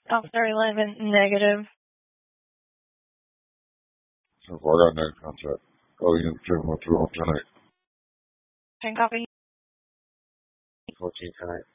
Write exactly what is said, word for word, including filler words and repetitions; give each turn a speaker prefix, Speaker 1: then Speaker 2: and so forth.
Speaker 1: Officer eleven, negative.
Speaker 2: So far, I got negative contact. Oh, you seven one two on tonight.
Speaker 1: Can copy.
Speaker 3: fourteen tonight.